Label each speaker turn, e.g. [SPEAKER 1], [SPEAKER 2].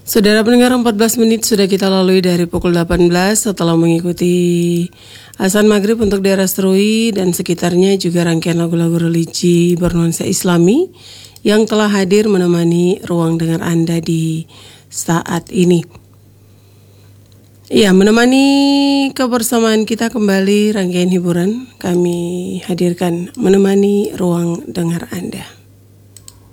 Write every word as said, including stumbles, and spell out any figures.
[SPEAKER 1] Saudara pendengar, empat belas menit sudah kita lalui dari pukul delapan belas setelah mengikuti azan maghrib untuk daerah Serui dan sekitarnya, juga rangkaian lagu-lagu religi bernuansa Islami yang telah hadir menemani ruang dengar Anda di saat ini. Ya, menemani kebersamaan kita kembali rangkaian hiburan kami hadirkan menemani ruang dengar Anda.